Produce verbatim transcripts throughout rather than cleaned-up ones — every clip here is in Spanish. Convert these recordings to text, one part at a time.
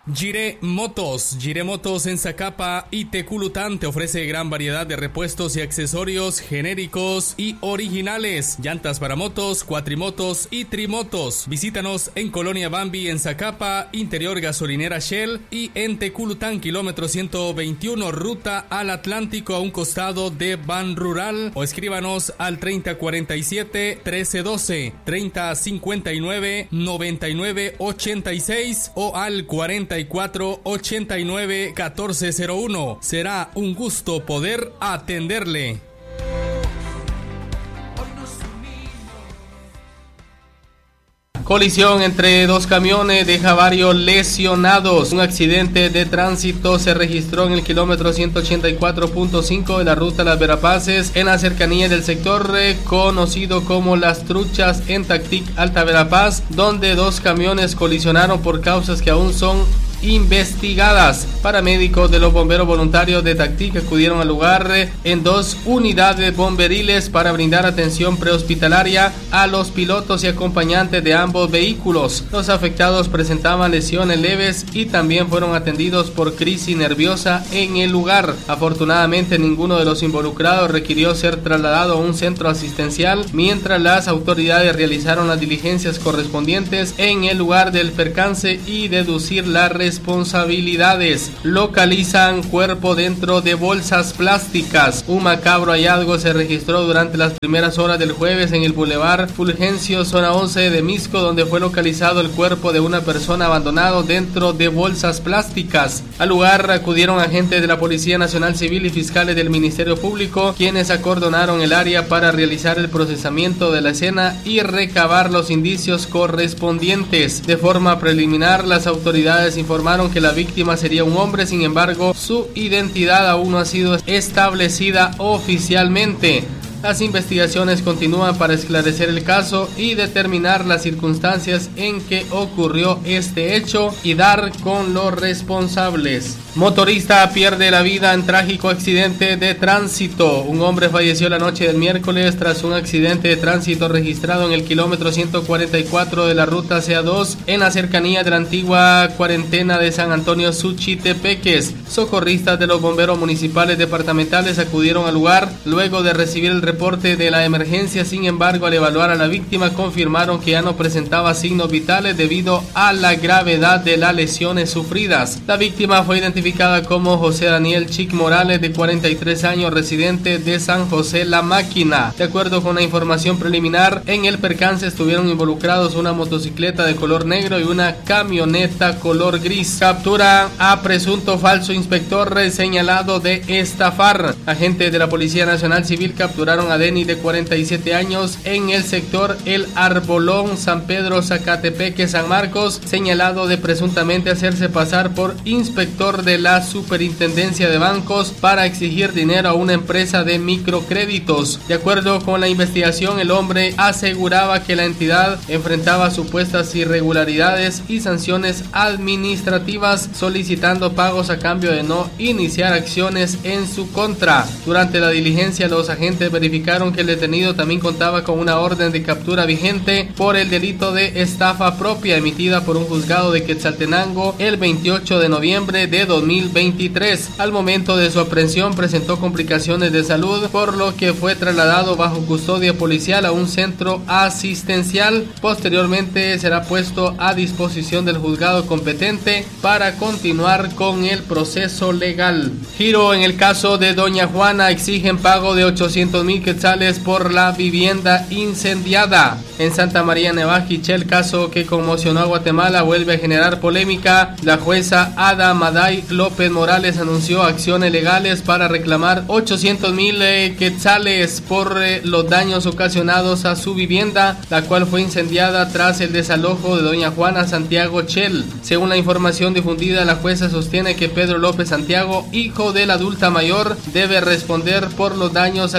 Gire Motos. Gire Motos en Zacapa y Teculután te ofrece gran variedad de repuestos y accesorios genéricos y originales. Llantas para motos, cuatrimotos y trimotos. Visítanos en Colonia Bambi en Zacapa, Interior Gasolinera Shell, y en Teculután, kilómetro ciento veintiuno, ruta al Atlántico, a un costado de Ban Rural, o escríbanos al treinta cuarenta y siete, trece doce, treinta cincuenta y nueve, noventa y nueve ochenta y seis o al cuarenta y cuatro, ochenta y nueve, catorce cero uno. Será un gusto poder atenderle. Colisión entre dos camiones deja varios lesionados. Un accidente de tránsito se registró en el kilómetro ciento ochenta y cuatro punto cinco de la ruta Las Verapaces, en la cercanía del sector eh, conocido como Las Truchas en Tactic, Alta Verapaz, donde dos camiones colisionaron por causas que aún son investigadas. Paramédicos de los bomberos voluntarios de Tactic acudieron al lugar eh, en dos unidades bomberiles para brindar atención prehospitalaria a los pilotos y acompañantes de ambos vehículos. Los afectados presentaban lesiones leves y también fueron atendidos por crisis nerviosa en el lugar. Afortunadamente, ninguno de los involucrados requirió ser trasladado a un centro asistencial, mientras las autoridades realizaron las diligencias correspondientes en el lugar del percance y deducir las responsabilidades. Localizan cuerpo dentro de bolsas plásticas. Un macabro hallazgo se registró durante las primeras horas del jueves en el Boulevard Fulgencio, zona once de Misco, donde fue localizado el cuerpo de una persona abandonado dentro de bolsas plásticas. Al lugar acudieron agentes de la Policía Nacional Civil y fiscales del Ministerio Público, quienes acordonaron el área para realizar el procesamiento de la escena y recabar los indicios correspondientes. De forma preliminar, las autoridades informaron que la víctima sería un hombre, sin embargo, su identidad aún no ha sido establecida oficialmente. Las investigaciones continúan para esclarecer el caso y determinar las circunstancias en que ocurrió este hecho y dar con los responsables. Motorista pierde la vida en trágico accidente de tránsito. Un hombre falleció la noche del miércoles tras un accidente de tránsito registrado en el kilómetro ciento cuarenta y cuatro de la ruta C A dos, en la cercanía de la antigua cuarentena de San Antonio Suchitepeques. Socorristas de los bomberos municipales departamentales acudieron al lugar luego de recibir el reporte de la emergencia. Sin embargo, al evaluar a la víctima, confirmaron que ya no presentaba signos vitales debido a la gravedad de las lesiones sufridas. La víctima fue identificada como José Daniel Chic Morales, de cuarenta y tres años, residente de San José La Máquina. De acuerdo con la información preliminar, en el percance estuvieron involucrados una motocicleta de color negro y una camioneta color gris. Captura a presunto falso inspector señalado de estafar. Agentes de la Policía Nacional Civil capturaron a Denny, de cuarenta y siete años, en el sector El Arbolón, San Pedro, Zacatepeque, San Marcos, señalado de presuntamente hacerse pasar por inspector de la Superintendencia de Bancos para exigir dinero a una empresa de microcréditos. De acuerdo con la investigación, el hombre aseguraba que la entidad enfrentaba supuestas irregularidades y sanciones administrativas, solicitando pagos a cambio de no iniciar acciones en su contra. Durante la diligencia, los agentes verificaron que el detenido también contaba con una orden de captura vigente por el delito de estafa propia, emitida por un juzgado de Quetzaltenango el veintiocho de noviembre de dos mil veintitrés. Al momento de su aprehensión presentó complicaciones de salud, por lo que fue trasladado bajo custodia policial a un centro asistencial. Posteriormente será puesto a disposición del juzgado competente para continuar con el proceso legal. Giro en el caso de Doña Juana. Exigen pago de ochocientos mil quetzales por la vivienda incendiada. En Santa María Nevada, el caso que conmocionó a Guatemala vuelve a generar polémica. La jueza Ada Maday López Morales anunció acciones legales para reclamar ochocientos mil eh, quetzales por eh, los daños ocasionados a su vivienda, la cual fue incendiada tras el desalojo de Doña Juana Santiago Chel. Según la información difundida, la jueza sostiene que Pedro López Santiago, hijo de la adulta mayor, debe responder por los daños al considerar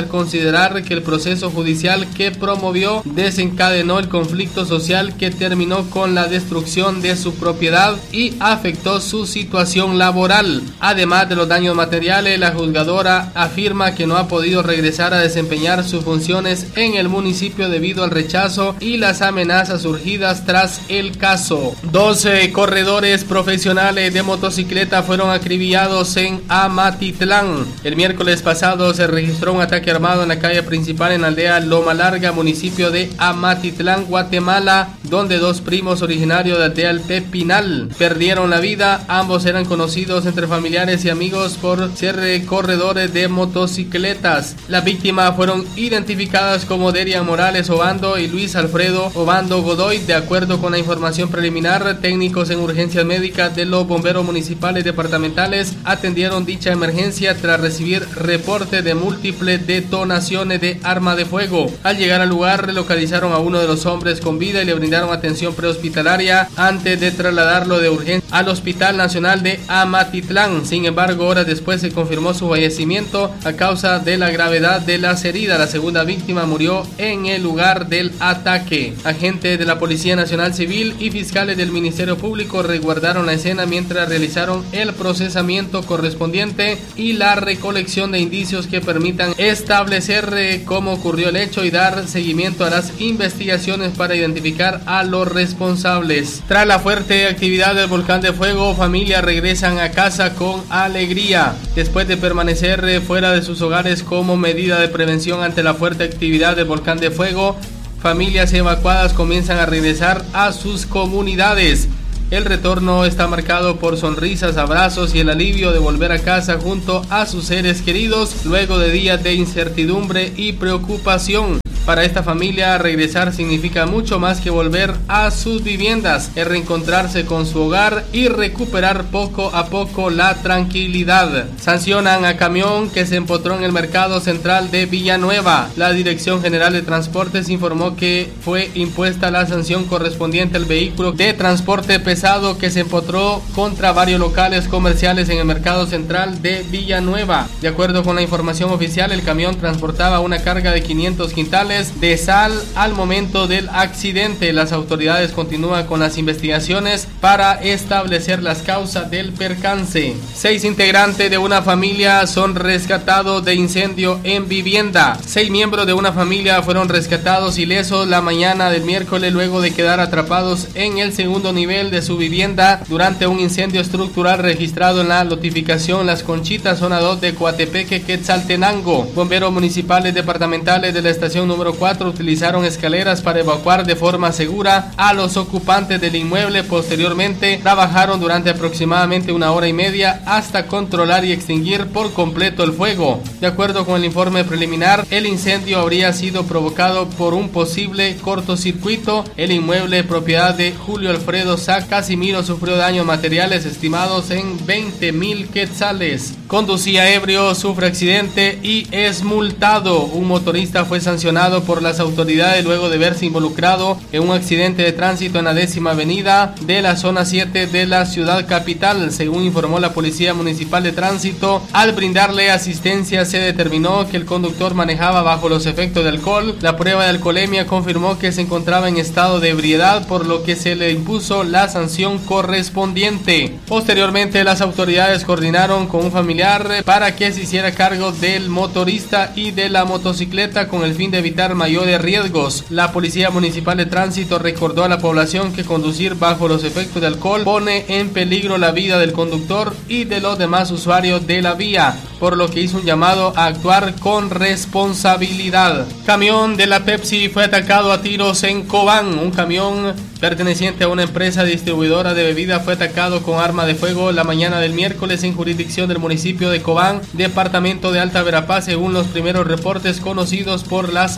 considerar que el proceso judicial que promovió desencadenó el conflicto social que terminó con la destrucción de su propiedad y afectó su situación laboral. Además de los daños materiales, la juzgadora afirma que no ha podido regresar a desempeñar sus funciones en el municipio debido al rechazo y las amenazas surgidas tras el caso. doce corredores profesionales de motocicleta fueron acribillados en Amatitlán. El miércoles pasado se registró un ataque armado en la calle principal en la aldea Loma Larga, municipio de Amatitlán, Guatemala, donde dos primos originarios de la aldea El Pepinal perdieron la vida. Ambos eran conocidos entre familiares y amigos por ser corredores de motocicletas. Las víctimas fueron identificadas como Derian Morales Obando y Luis Alfredo Obando Godoy. De acuerdo con la información preliminar, técnicos en urgencias médicas de los bomberos municipales departamentales atendieron dicha emergencia tras recibir reporte de múltiples detonaciones de arma de fuego. Al llegar al lugar, localizaron a uno de los hombres con vida y le brindaron atención prehospitalaria antes de trasladarlo de urgencia al Hospital Nacional de Amatitlán. Sin embargo, horas después se confirmó su fallecimiento a causa de la gravedad de las heridas. La segunda víctima murió en el lugar del ataque. Agentes de la Policía Nacional Civil y fiscales del Ministerio Público resguardaron la escena mientras realizaron el procesamiento correspondiente y la recolección de indicios que permitan establecer eh, cómo ocurrió el hecho y dar seguimiento a las investigaciones para identificar a los responsables. Tras la fuerte actividad del volcán de fuego, familias regresan a casa con alegría. Después de permanecer eh, fuera de sus hogares como medida de prevención ante la fuerte actividad del volcán de fuego, familias evacuadas comienzan a regresar a sus comunidades. El retorno está marcado por sonrisas, abrazos y el alivio de volver a casa junto a sus seres queridos luego de días de incertidumbre y preocupación. Para esta familia, regresar significa mucho más que volver a sus viviendas, es reencontrarse con su hogar y recuperar poco a poco la tranquilidad. Sancionan a camión que se empotró en el mercado central de Villanueva. La Dirección General de Transportes informó que fue impuesta la sanción correspondiente al vehículo de transporte pesado que se empotró contra varios locales comerciales en el mercado central de Villanueva. De acuerdo con la información oficial, el camión transportaba una carga de quinientos quintales de sal al momento del accidente. Las autoridades continúan con las investigaciones para establecer las causas del percance. Seis integrantes de una familia son rescatados de incendio en vivienda. Seis miembros de una familia fueron rescatados ilesos la mañana del miércoles luego de quedar atrapados en el segundo nivel de su vivienda durante un incendio estructural registrado en la notificación Las Conchitas, zona dos de Coatepeque, Quetzaltenango. Bomberos municipales departamentales de la estación número cuatro utilizaron escaleras para evacuar de forma segura a los ocupantes del inmueble. Posteriormente trabajaron durante aproximadamente una hora y media hasta controlar y extinguir por completo el fuego. De acuerdo con el informe preliminar, el incendio habría sido provocado por un posible cortocircuito. El inmueble, propiedad de Julio Alfredo Sá Casimiro, sufrió daños materiales estimados en veinte mil quetzales. Conducía ebrio, sufre accidente y es multado. Un motorista fue sancionado por las autoridades luego de verse involucrado en un accidente de tránsito en la décima avenida de la zona siete de la ciudad capital. Según informó la Policía Municipal de Tránsito, al brindarle asistencia se determinó que el conductor manejaba bajo los efectos de alcohol. La prueba de alcoholemia confirmó que se encontraba en estado de ebriedad, por lo que se le impuso la sanción correspondiente. Posteriormente, las autoridades coordinaron con un familiar para que se hiciera cargo del motorista y de la motocicleta con el fin de evitar mayores riesgos. La Policía Municipal de Tránsito recordó a la población que conducir bajo los efectos de alcohol pone en peligro la vida del conductor y de los demás usuarios de la vía, por lo que hizo un llamado a actuar con responsabilidad. Camión de la Pepsi fue atacado a tiros en Cobán. Un camión perteneciente a una empresa distribuidora de bebidas fue atacado con arma de fuego la mañana del miércoles en jurisdicción del municipio de Cobán, departamento de Alta Verapaz, según los primeros reportes conocidos por las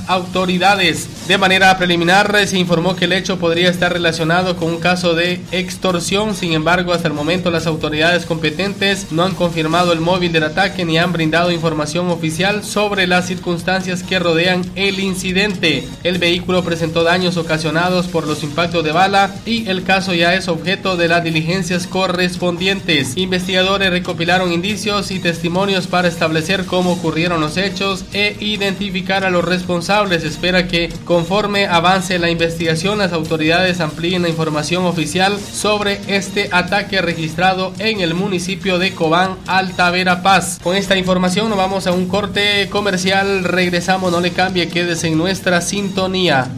autoridades. De manera preliminar se informó que el hecho podría estar relacionado con un caso de extorsión. Sin embargo, hasta el momento las autoridades competentes no han confirmado el móvil del ataque ni han brindado información oficial sobre las circunstancias que rodean el incidente. El vehículo presentó daños ocasionados por los impactos de bala y el caso ya es objeto de las diligencias correspondientes. Investigadores recopilaron indicios y testimonios para establecer cómo ocurrieron los hechos e identificar a los responsables. Se espera que conforme avance la investigación las autoridades amplíen la información oficial sobre este ataque registrado en el municipio de Cobán, Alta Verapaz. Con esta información nos vamos a un corte comercial, regresamos, no le cambie, quédese en nuestra sintonía.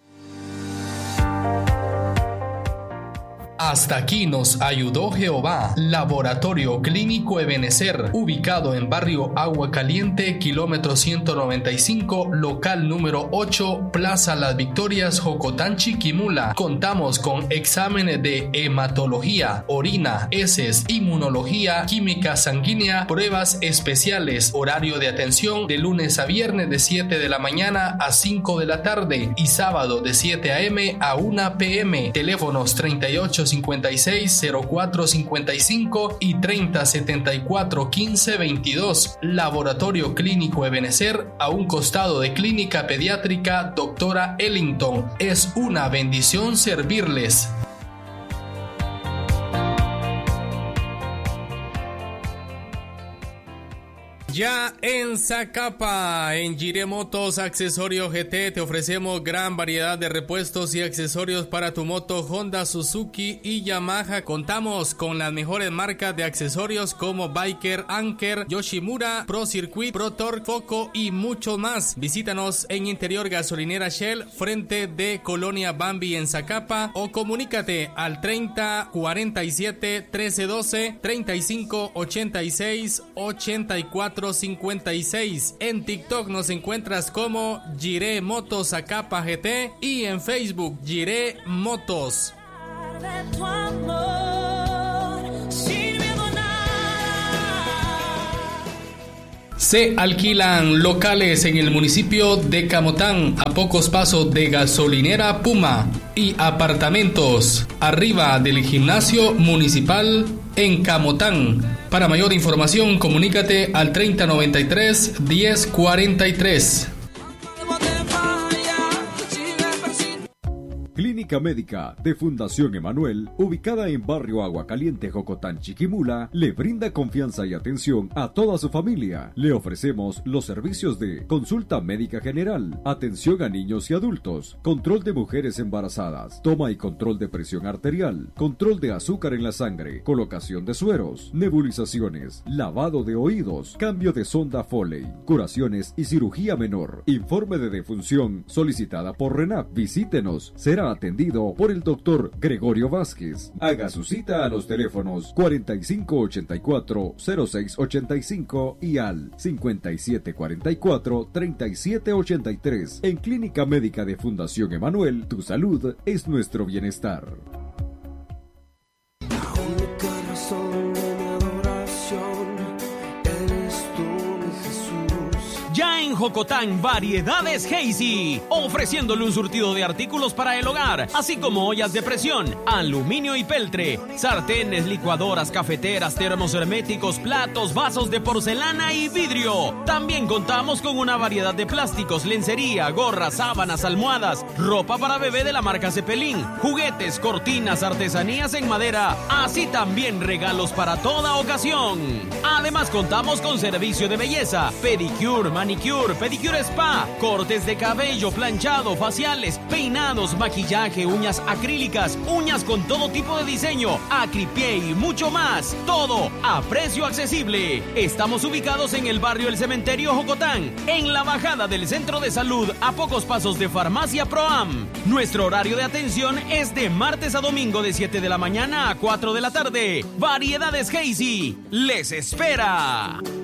Hasta aquí nos ayudó Jehová. Laboratorio Clínico Ebenecer, ubicado en barrio Agua Caliente, kilómetro ciento noventa y cinco, local número ocho, Plaza Las Victorias, Jocotán, Chiquimula. Contamos con exámenes de hematología, orina, heces, inmunología, química sanguínea, pruebas especiales. Horario de atención de lunes a viernes de siete de la mañana a cinco de la tarde y sábado de siete a eme a una pe eme. Teléfonos treinta y ocho cincuenta y seis cero cuatro cincuenta y cinco y treinta setenta y cuatro quince veintidós. Laboratorio Clínico Ebenecer, a un costado de Clínica Pediátrica Doctora Ellington. Es una bendición servirles. Ya en Zacapa, en Jiré Motos Accesorios G T, te ofrecemos gran variedad de repuestos y accesorios para tu moto Honda, Suzuki y Yamaha. Contamos con las mejores marcas de accesorios como Biker, Anker, Yoshimura, Pro Circuit, Pro Torque, Foco y mucho más. Visítanos en Interior Gasolinera Shell, frente de Colonia Bambi en Zacapa, o comunícate al treinta cuarenta y siete trece doce, treinta y cinco ochenta y seis ochenta y cuatro cincuenta y seis. En TikTok nos encuentras como Jiré Motos Zacapa G T y en Facebook Jiré Motos. Se alquilan locales en el municipio de Camotán, a pocos pasos de Gasolinera Puma, y apartamentos arriba del gimnasio municipal en Camotán. Para mayor información, comunícate al treinta noventa y tres diez cuarenta y tres. Clínica Médica de Fundación Emanuel, ubicada en barrio Agua Caliente, Jocotán, Chiquimula, le brinda confianza y atención a toda su familia. Le ofrecemos los servicios de consulta médica general, atención a niños y adultos, control de mujeres embarazadas, toma y control de presión arterial, control de azúcar en la sangre, colocación de sueros, nebulizaciones, lavado de oídos, cambio de sonda Foley, curaciones y cirugía menor. Informe de defunción solicitada por RENAP. Visítenos, será atendido por el doctor Gregorio Vázquez. Haga su cita a los teléfonos cuarenta y cinco ochenta y cuatro cero seis ochenta y cinco y al cincuenta y siete cuarenta y cuatro treinta y siete ochenta y tres. En Clínica Médica de Fundación Emanuel, tu salud es nuestro bienestar. Ya en Jocotán, Variedades Hazy, ofreciéndole un surtido de artículos para el hogar, así como ollas de presión, aluminio y peltre, sartenes, licuadoras, cafeteras, termos herméticos, platos, vasos de porcelana y vidrio. También contamos con una variedad de plásticos, lencería, gorras, sábanas, almohadas, ropa para bebé de la marca Cepelín, juguetes, cortinas, artesanías en madera, así también regalos para toda ocasión. Además contamos con servicio de belleza, pedicure, manicure, pedicure spa, cortes de cabello, planchado, faciales, peinados, maquillaje, uñas acrílicas, uñas con todo tipo de diseño, acripié y mucho más. Todo a precio accesible. Estamos ubicados en el barrio El Cementerio Jocotán, en la bajada del Centro de Salud, a pocos pasos de Farmacia Proam. Nuestro horario de atención es de martes a domingo de siete de la mañana a cuatro de la tarde. Variedades Hazy les espera.